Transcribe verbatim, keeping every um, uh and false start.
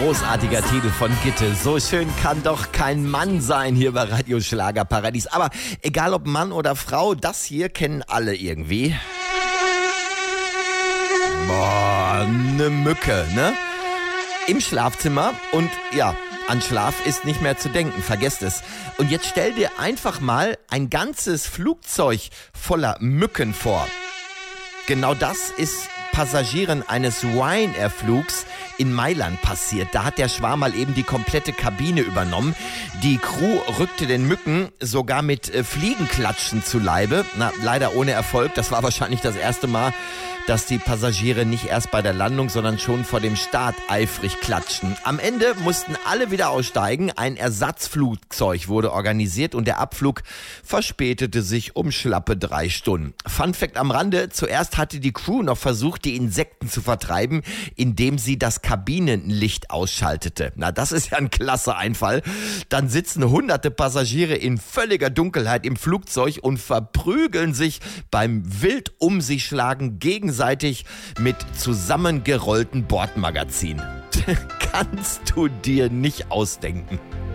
Großartiger Titel von Gitte. So schön kann doch kein Mann sein hier bei Radio Schlagerparadies. Aber egal ob Mann oder Frau, das hier kennen alle irgendwie. Boah, ne Mücke, ne? Im Schlafzimmer und ja, an Schlaf ist nicht mehr zu denken, vergesst es. Und jetzt stell dir einfach mal ein ganzes Flugzeug voller Mücken vor. Genau das ist Passagieren eines Ryanair-Flugs in Mailand passiert. Da hat der Schwarm mal eben die komplette Kabine übernommen. Die Crew rückte den Mücken sogar mit äh, Fliegenklatschen zu Leibe. Na, leider ohne Erfolg. Das war wahrscheinlich das erste Mal, dass die Passagiere nicht erst bei der Landung, sondern schon vor dem Start eifrig klatschen. Am Ende mussten alle wieder aussteigen. Ein Ersatzflugzeug wurde organisiert und der Abflug verspätete sich um schlappe drei Stunden. Fun Fact am Rande: Zuerst hatte die Crew noch versucht, die Insekten zu vertreiben, indem sie das Kabinenlicht ausschaltete. Na, das ist ja ein klasse Einfall. Dann sitzen hunderte Passagiere in völliger Dunkelheit im Flugzeug und verprügeln sich beim wild um sich schlagen gegenseitig mit zusammengerollten Bordmagazinen. Kannst du dir nicht ausdenken.